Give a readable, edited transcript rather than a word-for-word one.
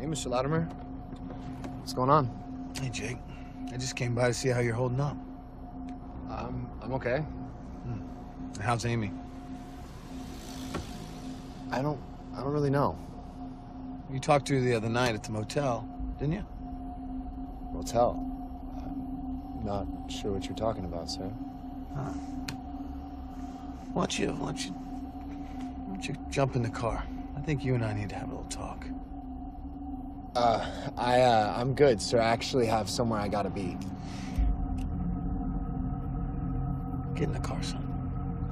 Hey, Mr. Latimer. What's going on? Hey, Jake. I just came by to see how you're holding up. I'm okay. How's Amy? I don't really know. You talked to her the other night at the motel, didn't you? Motel. I'm not sure what you're talking about, sir. Why don't you jump in the car? I think you and I need to have a little talk. I'm good, sir. I actually have somewhere I gotta be. Get in the car, son.